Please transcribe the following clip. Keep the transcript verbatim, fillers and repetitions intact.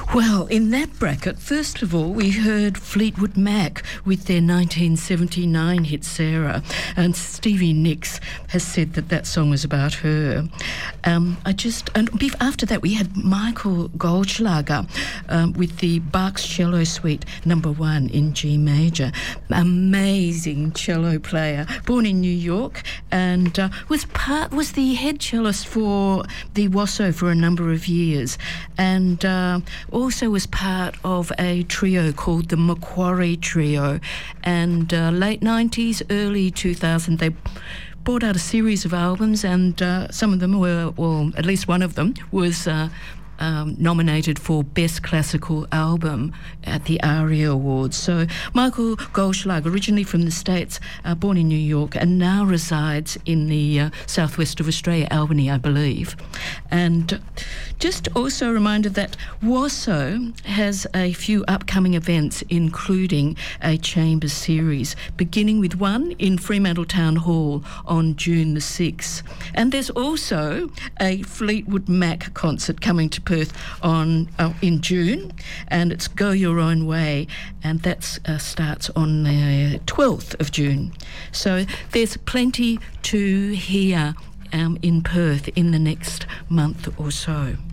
Well, in that bracket, first of all, we heard Fleetwood Mac with their nineteen seventy-nine hit Sarah, and Stevie Nicks has said that that song was about her. Um, I just and after that we had Michael Goldschlager um, with the Bach's Cello Suite Number One in G major. Amazing cello player, born in New York, and uh, was part was the head cellist for the WASO for a number of years, and uh, also was part of a trio called the Macquarie Trio, and uh, late nineties, early two thousand, they brought out a series of albums, and uh, some of them were, well, at least one of them was uh, Um, nominated for Best Classical Album at the ARIA Awards. So Michael Goldschlager, originally from the States, uh, born in New York, and now resides in the uh, southwest of Australia, Albany, I believe. And just also a reminder that WASO has a few upcoming events, including a Chambers series, beginning with one in Fremantle Town Hall on June the sixth. And there's also a Fleetwood Mac concert coming to Perth on uh, in June, and it's Go Your Own Way, and that uh, starts on the twelfth of June. So there's plenty to hear um, in Perth in the next month or so.